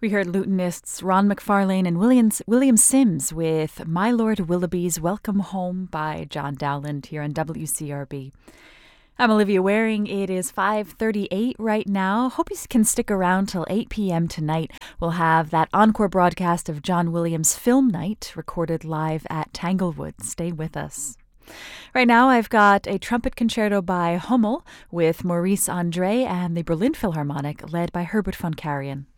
We heard lutenists Ron McFarlane and William Sims with My Lord Willoughby's Welcome Home by John Dowland here on WCRB. I'm Olivia Waring. It is 5:38 right now. Hope you can stick around till 8 p.m. tonight. We'll have that encore broadcast of John Williams' Film Night recorded live at Tanglewood. Stay with us. Right now, I've got a trumpet concerto by Hummel with Maurice Andre and the Berlin Philharmonic led by Herbert von Karajan.